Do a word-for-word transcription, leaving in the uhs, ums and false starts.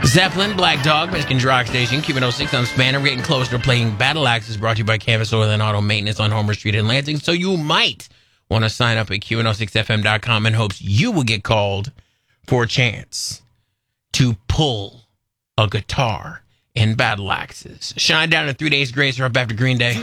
Zeppelin, Black Dog, Michigan's Rock Station, Q one oh six on Spanner. We're getting closer to playing Battle Axes, brought to you by Canvas Oil and Auto Maintenance on Homer Street in Lansing. So you might want to sign up at Q one oh six F M dot com in hopes you will get called for a chance to pull a guitar in Battle Axes. Shine down in three days grace or up after Green Day.